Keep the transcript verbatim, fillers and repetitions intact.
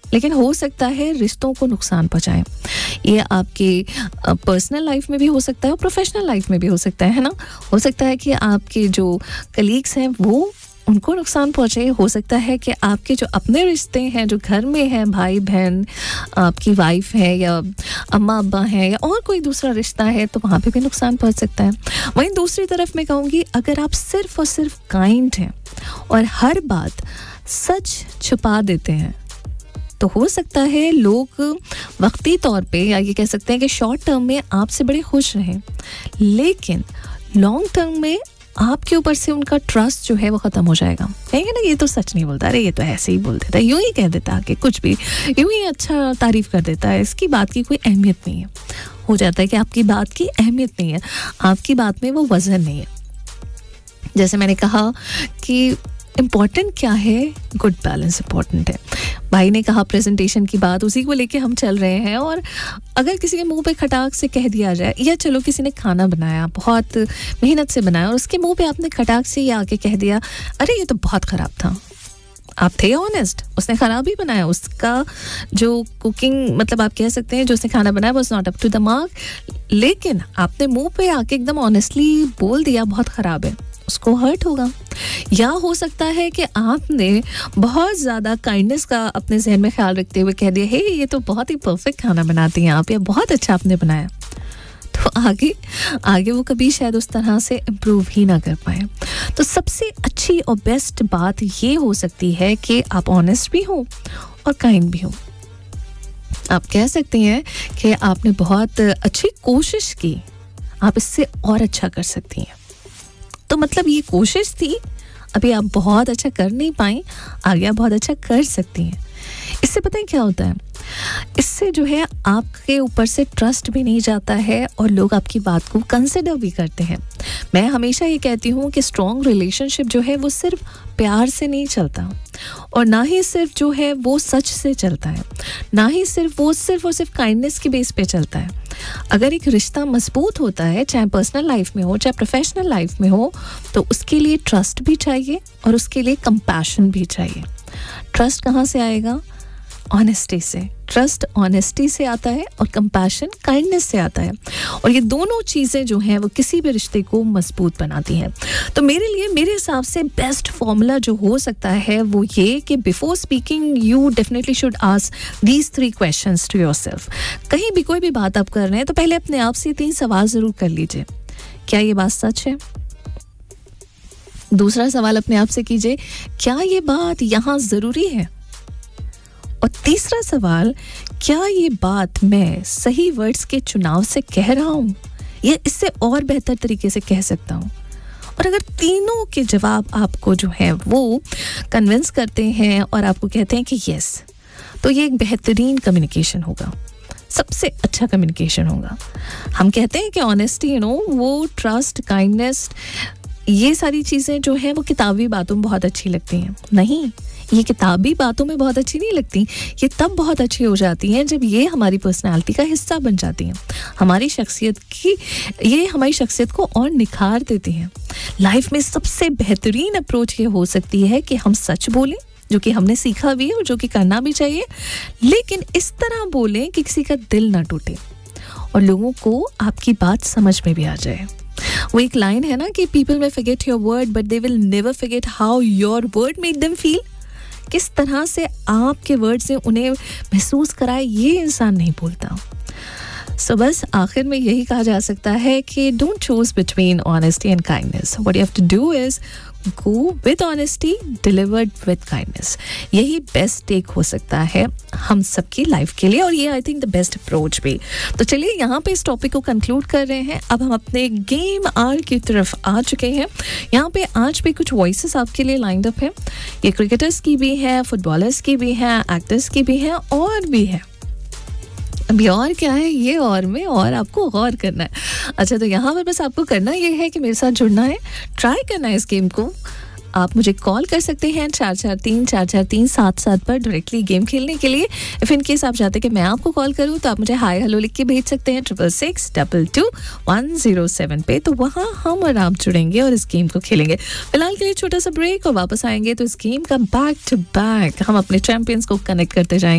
लेकिन हो सकता है रिश्तों को नुकसान पहुंचाएं। ये आपके पर्सनल लाइफ में भी हो सकता है और प्रोफेशनल लाइफ में भी हो सकता है, है ना। हो सकता है कि आपके जो कलीग्स हैं वो उनको नुकसान पहुंचे। हो सकता है कि आपके जो अपने रिश्ते हैं जो घर में हैं, भाई बहन, आपकी वाइफ है या अम्मा अब्बा हैं या और कोई दूसरा रिश्ता है, तो वहाँ पे भी नुकसान पहुंच सकता है। वहीं दूसरी तरफ मैं कहूँगी, अगर आप सिर्फ और सिर्फ काइंड हैं और हर बात सच छुपा देते हैं, तो हो सकता है लोग वक्ती तौर पे या ये कह सकते हैं कि शॉर्ट टर्म में आपसे बड़े खुश रहें, लेकिन लॉन्ग टर्म में आपके ऊपर से उनका ट्रस्ट जो है वो ख़त्म हो जाएगा। कहेंगे ना, ये तो सच नहीं बोलता, अरे ये तो ऐसे ही बोल देता है, यूं ही कह देता है कि कुछ भी यूं ही अच्छा तारीफ़ कर देता है, इसकी बात की कोई अहमियत नहीं है। हो जाता है कि आपकी बात की अहमियत नहीं है, आपकी बात में वो वज़न नहीं है। जैसे मैंने कहा कि इम्पॉर्टेंट क्या है, गुड बैलेंस इम्पॉर्टेंट है। भाई ने कहा प्रेजेंटेशन की बात, उसी को लेके हम चल रहे हैं, और अगर किसी के मुंह पे खटाक से कह दिया जाए, या चलो किसी ने खाना बनाया, बहुत मेहनत से बनाया, और उसके मुंह पे आपने खटाक से ये आके कह दिया, अरे ये तो बहुत ख़राब था। आप थे ऑनेस्ट, उसने ख़राब ही बनाया, उसका जो कुकिंग मतलब आप कह सकते हैं जो उसने खाना बनाया was not up to the mark, लेकिन आपने मुंह पे आके एकदम ऑनेस्टली बोल दिया बहुत ख़राब है, उसको हर्ट होगा। या हो सकता है कि आपने बहुत ज़्यादा काइंडनेस का अपने जहन में ख्याल रखते हुए कह दिया, हे ये तो बहुत ही परफेक्ट खाना बनाती हैं आप, या बहुत अच्छा आपने बनाया, तो आगे आगे वो कभी शायद उस तरह से इम्प्रूव ही ना कर पाए। तो सबसे अच्छी और बेस्ट बात ये हो सकती है कि आप ऑनेस्ट भी हो और काइंड भी हो। आप कह सकते हैं कि आपने बहुत अच्छी कोशिश की, आप इससे और अच्छा कर सकती हैं, तो मतलब ये कोशिश थी, अभी आप बहुत अच्छा कर नहीं पाई, आगे आप बहुत अच्छा कर सकती हैं। इससे पता है क्या होता है, इससे जो है आपके ऊपर से ट्रस्ट भी नहीं जाता है और लोग आपकी बात को कंसिडर भी करते हैं। मैं हमेशा ये कहती हूँ कि स्ट्रॉन्ग रिलेशनशिप जो है वो सिर्फ प्यार से नहीं चलता, और ना ही सिर्फ जो है वो सच से चलता है, ना ही सिर्फ वो सिर्फ और सिर्फ काइंडनेस के बेस पे चलता है। अगर एक रिश्ता मजबूत होता है, चाहे पर्सनल लाइफ में हो चाहे प्रोफेशनल लाइफ में हो, तो उसके लिए ट्रस्ट भी चाहिए और उसके लिए कंपैशन भी चाहिए। ट्रस्ट कहाँ से आएगा? ऑनेस्टी से। ट्रस्ट ऑनेस्टी से आता है और कंपैशन काइंडनेस से आता है, और ये दोनों चीज़ें जो हैं वो किसी भी रिश्ते को मजबूत बनाती हैं। तो मेरे लिए मेरे हिसाब से बेस्ट फॉर्मूला जो हो सकता है वो ये कि before speaking you definitely should ask these three questions to yourself. कहीं भी कोई भी बात आप कर रहे हैं तो पहले अपने आप से तीन सवाल ज़रूर कर लीजिए, क्या ये बात सच है? दूसरा सवाल अपने आप से कीजिए, क्या ये बात यहाँ ज़रूरी है? और तीसरा सवाल, क्या ये बात मैं सही वर्ड्स के चुनाव से कह रहा हूँ या इससे और बेहतर तरीके से कह सकता हूँ? और अगर तीनों के जवाब आपको जो है वो कन्विंस करते हैं और आपको कहते हैं कि यस, तो ये एक बेहतरीन कम्युनिकेशन होगा, सबसे अच्छा कम्युनिकेशन होगा। हम कहते हैं कि ऑनेस्टी, यू नो, वो ट्रस्ट, काइंडनेस, ये सारी चीज़ें जो हैं वो किताबी बातों में बहुत अच्छी लगती हैं। नहीं, ये किताबी बातों में बहुत अच्छी नहीं लगती, ये तब बहुत अच्छी हो जाती हैं जब ये हमारी पर्सनालिटी का हिस्सा बन जाती हैं, हमारी शख्सियत की, ये हमारी शख्सियत को और निखार देती हैं। लाइफ में सबसे बेहतरीन अप्रोच ये हो सकती है कि हम सच बोलें, जो कि हमने सीखा भी है और जो कि करना भी चाहिए, लेकिन इस तरह बोलें कि किसी का दिल ना टूटे और लोगों को आपकी बात समझ में भी आ जाए। वो एक लाइन है ना कि people may forget your word but they will never forget how your word made them feel. किस तरह से आपके वर्ड से उन्हें महसूस कराए, ये इंसान नहीं भूलता। सो so, बस आखिर में यही कहा जा सकता है कि don't choose between honesty and kindness, what you have to do is go with honesty delivered with kindness. यही बेस्ट टेक हो सकता है हम सबकी लाइफ के लिए, और ये I think the best approach भी। तो चलिए यहाँ पे इस टॉपिक को कंक्लूड कर रहे हैं। अब हम अपने गेम आर की तरफ आ चुके हैं। यहाँ पे आज भी कुछ वॉइसेस आपके लिए लाइंड अप है, ये क्रिकेटर्स की भी है, फुटबॉलर्स की भी है, एक्टर्स की भी है, और भी है। अभी और क्या है, ये और में और आपको गौर करना है। अच्छा, तो यहाँ पर बस आपको करना ये है कि मेरे साथ जुड़ना है, ट्राई करना है इस गेम को। आप मुझे कॉल कर सकते हैं चार चार तीन चार चार तीन सात सात पर डायरेक्टली गेम खेलने के लिए। इफ़ इन केस आप चाहते हैं कि मैं आपको कॉल करूं तो आप मुझे हाय हेलो लिख के भेज सकते हैं triple six double two one zero seven पे। तो वहाँ हम और आप जुड़ेंगे और इस गेम को खेलेंगे। फिलहाल के लिए छोटा सा ब्रेक और वापस आएंगे तो इस गेम का बैक टू बैक हम अपने चैंपियंस को कनेक्ट करते जाएंगे।